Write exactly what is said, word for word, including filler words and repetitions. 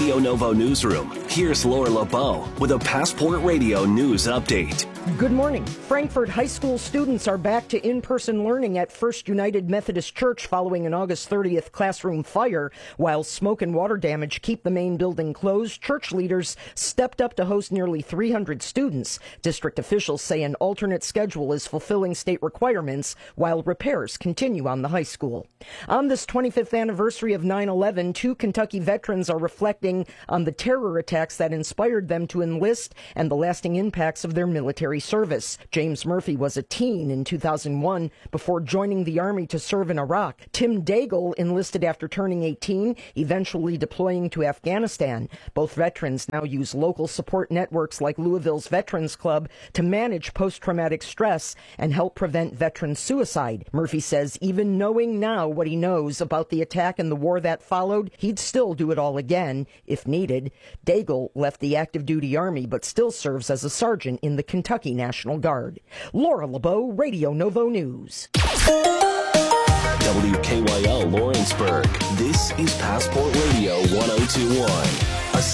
Radio Novo Newsroom, here's Laura LeBeau with a Passport Radio News Update. Good morning. Frankfort High School students are back to in-person learning at First United Methodist Church following an August thirtieth classroom fire. While smoke and water damage keep the main building closed, church leaders stepped up to host nearly three hundred students. District officials say an alternate schedule is fulfilling state requirements while repairs continue on the high school. On this twenty-fifth anniversary of nine eleven, two Kentucky veterans are reflecting on the terror attacks that inspired them to enlist and the lasting impacts of their military service. James Murphy was a teen in two thousand one before joining the Army to serve in Iraq. Tim Daigle enlisted after turning eighteen, eventually deploying to Afghanistan. Both veterans now use local support networks like Louisville's Veterans Club to manage post-traumatic stress and help prevent veteran suicide. Murphy says even knowing now what he knows about the attack and the war that followed, he'd still do it all again if needed. Daigle left the active duty Army but still serves as a sergeant in the Kentucky National Guard. Laura LeBeau, Radio Novo News. W K Y L Lawrenceburg. This is Passport Radio one oh two point one.